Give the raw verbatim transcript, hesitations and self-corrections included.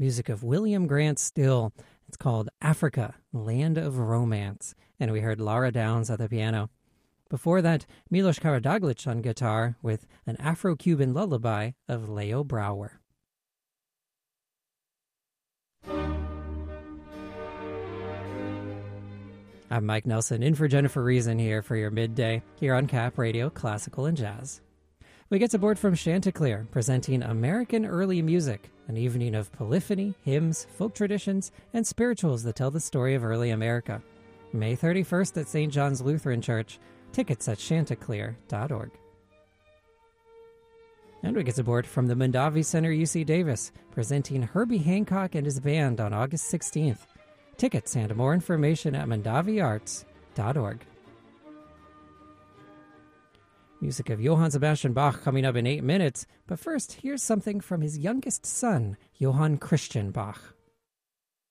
music of William Grant Still. It's called Africa, Land of Romance. And we heard Laura Downs at the piano. Before that, Milos Karadzic on guitar with an Afro-Cuban lullaby of Leo Brouwer. I'm Mike Nelson, in for Jennifer Reason here for your midday, here on Cap Radio Classical and Jazz. We get aboard from Chanticleer, presenting American Early Music, an evening of polyphony, hymns, folk traditions, and spirituals that tell the story of early America. May thirty-first at Saint John's Lutheran Church. Tickets at chanticleer dot org. And we get aboard from the Mondavi Center U C Davis, presenting Herbie Hancock and his band on August sixteenth. Tickets and more information at mondavi arts dot org. Music of Johann Sebastian Bach coming up in eight minutes, but first, here's something from his youngest son, Johann Christian Bach.